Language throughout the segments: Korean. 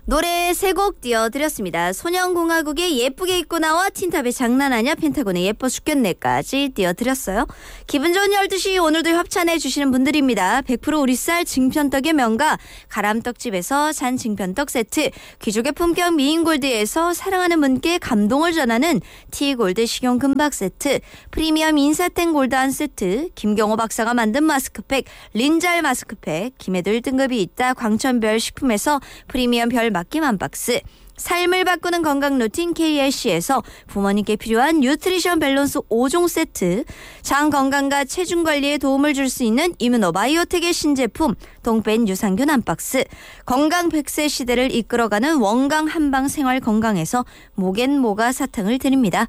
노래 세 곡 띄워드렸습니다. 소년공화국의 예쁘게 입고 나와 틴탑의 장난하냐 펜타곤의 예뻐 죽겠네까지 띄워드렸어요. 기분 좋은 12시 오늘도 협찬해 주시는 분들입니다. 100% 우리쌀 증편떡의 명가 가람떡집에서 잔 증편떡 세트, 귀족의 품격 미인골드에서 사랑하는 분께 감동을 전하는 티골드 식용 금박 세트, 프리미엄 인사땡 골드 한 세트, 김경호 박사가 만든 마스크팩 린잘 마스크팩, 김해도 1등급이 있다 광천별 식품에서 프리미엄 별 맡김 한 박스, 삶을 바꾸는 건강 루틴 KRC에서 부모님께 필요한 뉴트리션 밸런스 5종 세트, 장 건강과 체중 관리에 도움을 줄 수 있는 이뮤노바이오텍의 신제품 동벤 유산균 한 박스, 건강 100세 시대를 이끌어가는 원강 한방 생활 건강에서 목앤모가 사탕을 드립니다.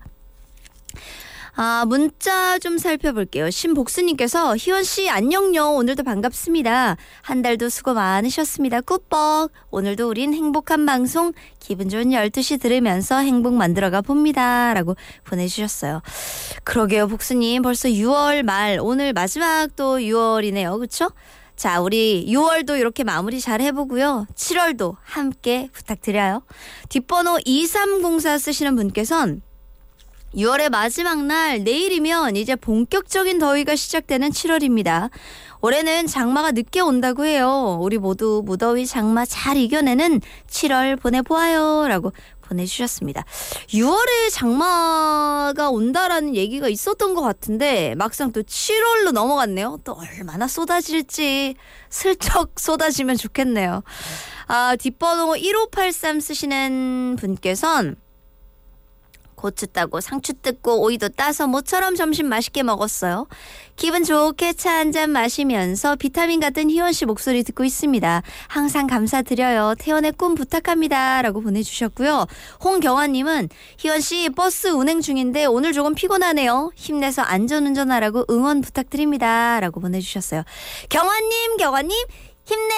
문자 좀 살펴볼게요. 신복수님께서 희원씨 안녕요. 오늘도 반갑습니다. 한 달도 수고 많으셨습니다. 꾸뻑. 오늘도 우린 행복한 방송 기분 좋은 12시 들으면서 행복 만들어가 봅니다. 라고 보내주셨어요. 그러게요. 복수님 벌써 6월 말 오늘 마지막 또 6월이네요. 그렇죠? 자, 우리 6월도 이렇게 마무리 잘 해보고요. 7월도 함께 부탁드려요. 뒷번호 2304 쓰시는 분께서는 6월의 마지막 날 내일이면 이제 본격적인 더위가 시작되는 7월입니다. 올해는 장마가 늦게 온다고 해요. 우리 모두 무더위 장마 잘 이겨내는 7월 보내보아요 라고 보내주셨습니다. 6월에 장마가 온다라는 얘기가 있었던 것 같은데 막상 또 7월로 넘어갔네요. 또 얼마나 쏟아질지 슬쩍 쏟아지면 좋겠네요. 뒷번호 1583 쓰시는 분께서는 고추 따고 상추 뜯고 오이도 따서 모처럼 점심 맛있게 먹었어요. 기분 좋게 차 한잔 마시면서 비타민 같은 희원씨 목소리 듣고 있습니다. 항상 감사드려요. 태연의 꿈 부탁합니다. 라고 보내주셨고요. 홍경화님은 희원씨 버스 운행 중인데 오늘 조금 피곤하네요. 힘내서 안전운전하라고 응원 부탁드립니다. 라고 보내주셨어요. 경화님 힘내